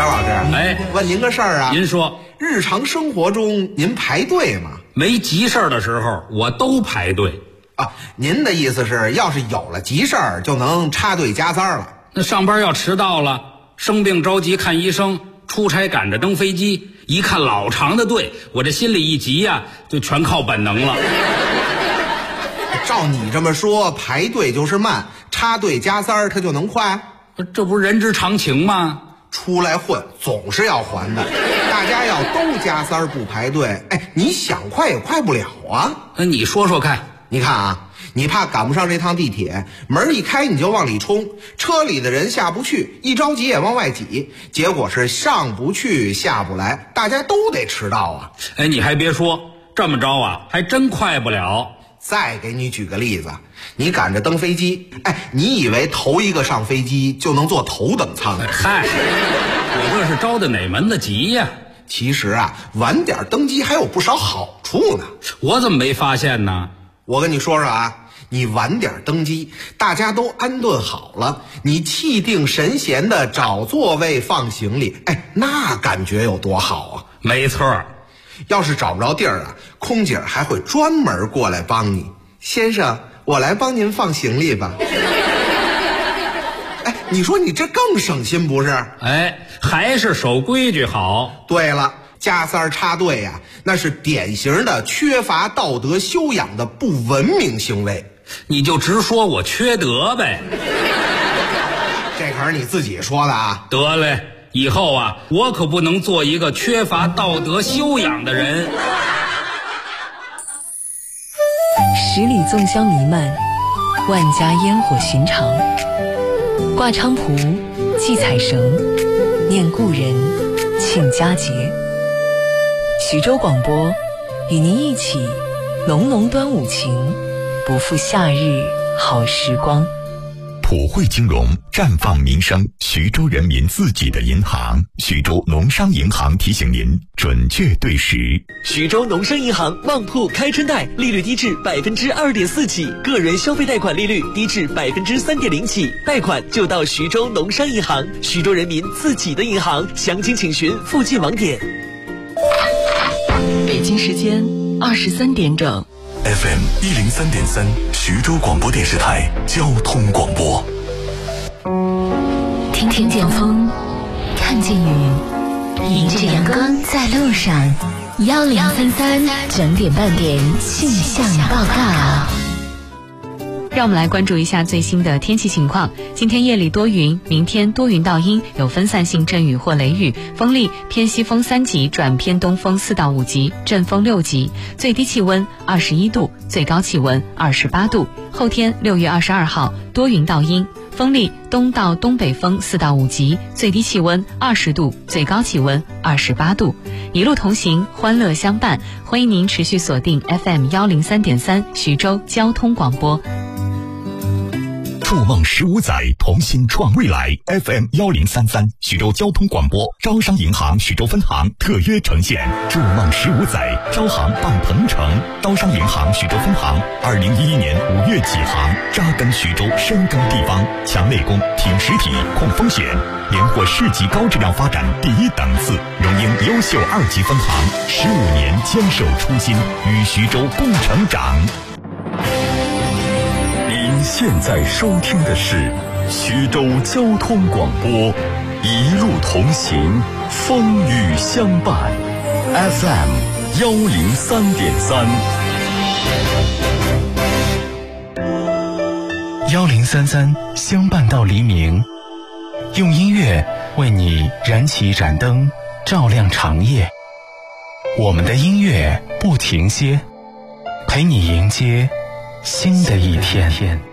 老师， 哎， 问您个事儿啊。 您说， 日常生活中您排队吗？ 没急事儿的时候我都排队啊。您的意思是，要是有了急事儿，就能插队加塞了？ 那上班要迟到了，生病着急看医生，出差赶着登飞机，一看老长的队，我这心里一急呀，就全靠本能了。 照你这么说，排队就是慢，插队加塞它就能快？ 这不是人之常情吗？ 出来混总是要还的，大家要都加塞不排队，哎，你想快也快不了啊。 那你说说看。 你看啊，你怕赶不上这趟地铁，门一开你就往里冲，车里的人下不去，一着急也往外挤，结果是上不去下不来，大家都得迟到啊。 哎，你还别说，这么着啊还真快不了。 再给你举个例子，你赶着登飞机，哎，你以为头一个上飞机就能坐头等舱？ 嗨，我这是着的哪门子急呀？ 其实啊，晚点登机还有不少好处呢。 我怎么没发现呢？ 我跟你说说啊，你晚点登机，大家都安顿好了，你气定神闲的找座位放行李，哎，那感觉有多好啊！ 没错。 要是找不着地儿啊，空姐还会专门过来帮你。先生，我来帮您放行李吧。哎，你说你这更省心不是？ 哎，还是守规矩好。 对了，加塞插队呀，那是典型的缺乏道德修养的不文明行为。 你就直说我缺德呗。 这可是你自己说的啊。 得嘞，以后啊，我可不能做一个缺乏道德修养的人。 十里粽香弥漫，万家烟火寻常。挂菖蒲，系彩绳，念故人，庆佳节。徐州广播与您一起浓浓端午情，不负夏日好时光。 普惠金融绽放民生，徐州人民自己的银行。徐州农商银行提醒您准确对时。 徐州农商银行旺铺开春贷，利率低至2.4%起，个人消费贷款利率低至3.0%起，贷款就到徐州农商银行，徐州人民自己的银行。详情请询附近网点。 北京时间23点整。 FM 103.3，徐州广播电视台交通广播。 听见风，看见雨，迎着阳光在路上。1033整点半点气象报告。 让我们来关注一下最新的天气情况。今天夜里多云，明天多云到阴，有分散性阵雨或雷雨，风力偏西风3级转偏东风4到5级，阵风6级，最低气温21度，最高气温28度。后天6月22号多云到阴，风力东到东北风4到5级，最低气温20度，最高气温28度。一路同行，欢乐相伴，欢迎您持续锁定 FM 103.3徐州交通广播。 筑梦15载，同心创未来。FM 1033徐州交通广播，招商银行徐州分行特约呈现。筑梦15载，招行傍鹏城。招商银行徐州分行2011年5月起航，扎根徐州，深耕地方，强内功，挺实体，控风险，连获市级高质量发展第1等次，荣膺优秀2级分行，15年坚守初心，与徐州共成长。您现在收听的是徐州交通广播，一路同行，风雨相伴。FM 103.3。 1033相伴到黎明，用音乐为你燃起一盏灯，照亮长夜。我们的音乐不停歇，陪你迎接新的一天。